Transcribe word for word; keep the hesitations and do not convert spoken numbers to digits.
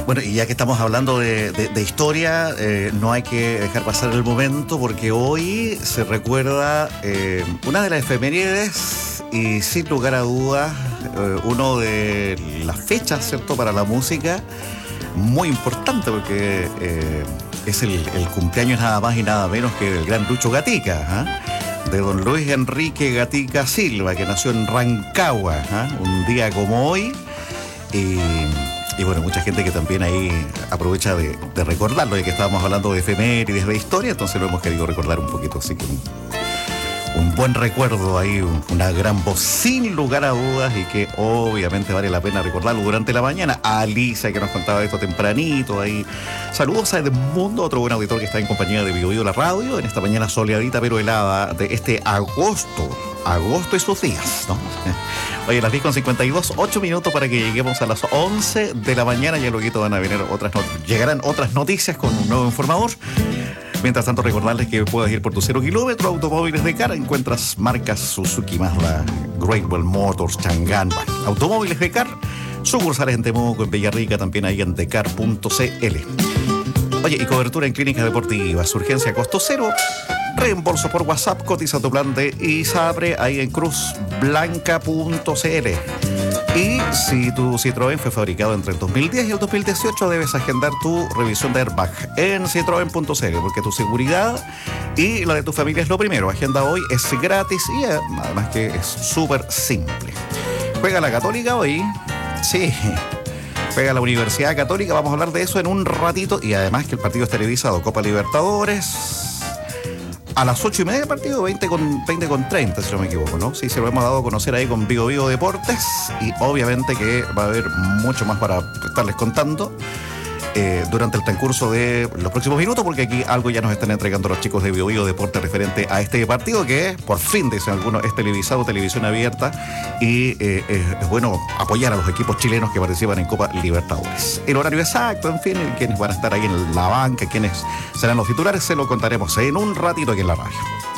Bueno, y ya que estamos hablando de, de, de historia, eh, no hay que dejar pasar el momento porque hoy se recuerda eh, una de las efemérides y sin lugar a dudas eh, uno de las fechas, ¿cierto?, para la música muy importante porque eh, es el, el cumpleaños nada más y nada menos que del gran Lucho Gatica, ¿eh? De don Luis Enrique Gatica Silva, que nació en Rancagua, ¿eh? Un día como hoy. Y... Y bueno, mucha gente que también ahí aprovecha de, de recordarlo, ya que estábamos hablando de efemérides, de historia, entonces lo hemos querido recordar un poquito, así que un, un buen recuerdo ahí, un, una gran voz sin lugar a dudas y que obviamente vale la pena recordarlo durante la mañana. A Alicia, que nos contaba esto tempranito ahí. Saludos a Edmundo, otro buen auditor que está en compañía de Bio Bio la radio, en esta mañana soleadita pero helada de este agosto. Agosto y sus días, ¿no? Oye, las diez con cincuenta y dos, ocho minutos para que lleguemos a las once de la mañana. Ya luego van a venir otras not- llegarán otras noticias con un nuevo informador. Mientras tanto, recordarles que puedes ir por tu cero kilómetro, automóviles de Car, encuentras marcas Suzuki, Mazda, Great Wall Motors, Chang'an, automóviles de Car, sucursales en Temuco, en Villarrica, también ahí en decar punto c l. Oye, y cobertura en clínicas deportivas, urgencia costo cero, reembolso por WhatsApp, cotiza tu plan de ISAPRE ahí en cruz blanca punto c l. Y si tu Citroën fue fabricado entre el dos mil diez y el dos mil dieciocho, debes agendar tu revisión de airbag en citroen punto c l, porque tu seguridad y la de tu familia es lo primero. Agenda hoy, es gratis y además que es súper simple. Juega la Católica hoy, sí. Juega la Universidad Católica, vamos a hablar de eso en un ratito. Y además que el partido es televisado, Copa Libertadores. A las ocho y media del partido, veinte con treinta, si no me equivoco, ¿no? Sí, se lo hemos dado a conocer ahí con Bio Bio Deportes. Y obviamente que va a haber mucho más para estarles contando eh, durante el transcurso de los próximos minutos, porque aquí algo ya nos están entregando los chicos de Bio Bio Deportes referente a este partido que, por fin, dicen algunos, es televisado, televisión abierta. Y eh, es bueno apoyar a los equipos chilenos que participan en Copa Libertadores. El horario exacto, en fin, quienes van a estar ahí en la banca, quienes serán los titulares, se lo contaremos en un ratito aquí en la radio.